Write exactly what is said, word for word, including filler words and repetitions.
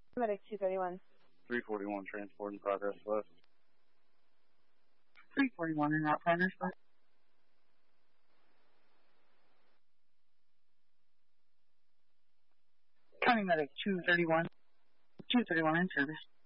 Medic two thirty-one. three forty-one, transport in progress west. three forty-one in route planners west. County Medic two thirty-one. two thirty-one in service.